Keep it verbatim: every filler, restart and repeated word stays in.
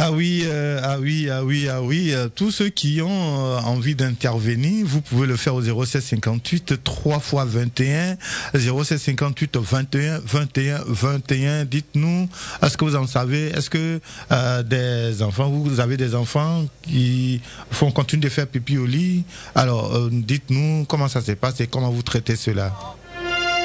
Ah oui, euh, ah oui, ah oui, ah oui. euh, tous ceux qui ont euh, envie d'intervenir, vous pouvez le faire au zéro sept cinquante-huit trois fois vingt et un, zéro sept cinquante-huit vingt et un, vingt et un, vingt et un. Dites-nous, est-ce que vous en savez? Est-ce que euh, des enfants, vous avez des enfants qui font continuer de faire pipi au lit? Alors, euh, dites-nous comment ça se passe et comment vous traitez cela.